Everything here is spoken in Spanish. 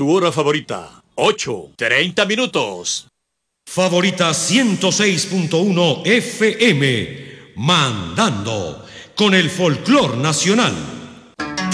Tu hora favorita, 8:30 minutos. Favorita 106.1 FM, mandando con el folclor nacional.